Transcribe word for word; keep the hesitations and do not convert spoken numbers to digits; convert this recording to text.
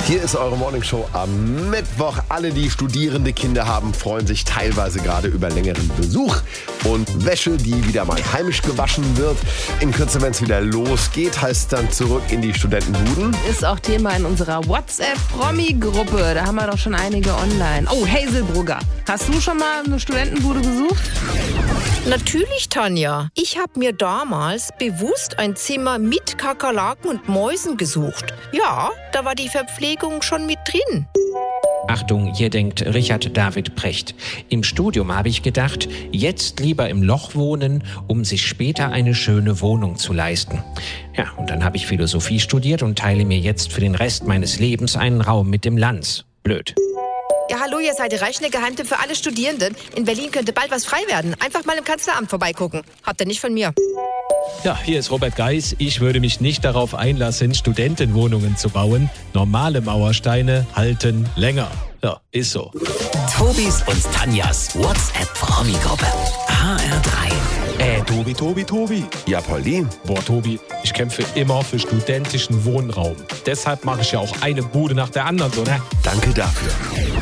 Hier ist eure Morningshow am Mittwoch. Alle, die studierende Kinder haben, freuen sich teilweise gerade über längeren Besuch und Wäsche, die wieder mal heimisch gewaschen wird. In Kürze, wenn es wieder losgeht, heißt dann zurück in die Studentenbuden. Ist auch Thema in unserer WhatsApp-Promi-Gruppe. Da haben wir doch schon einige online. Oh, Hazelbrugger, hast du schon mal eine Studentenbude gesucht? Natürlich, Tanja. Ich habe mir damals bewusst ein Zimmer mit Kakerlaken und Mäusen gesucht. Ja, da war die Verpflegung schon mit drin. Achtung, hier denkt Richard David Precht. Im Studium habe ich gedacht, jetzt lieber im Loch wohnen, um sich später eine schöne Wohnung zu leisten. Ja, und dann habe ich Philosophie studiert und teile mir jetzt für den Rest meines Lebens einen Raum mit dem Lanz. Blöd. Ja, hallo, ihr seid der reichende Geheimtipp für alle Studierenden. In Berlin könnte bald was frei werden. Einfach mal im Kanzleramt vorbeigucken. Habt ihr nicht von mir. Ja, hier ist Robert Geis. Ich würde mich nicht darauf einlassen, Studentenwohnungen zu bauen. Normale Mauersteine halten länger. Ja, ist so. Tobis und Tanjas WhatsApp-Promi-Gruppe. H R drei. Äh, Tobi, Tobi, Tobi. Ja, Poldi. Boah, Tobi, ich kämpfe immer für studentischen Wohnraum. Deshalb mache ich ja auch eine Bude nach der anderen, so, ne? Danke dafür.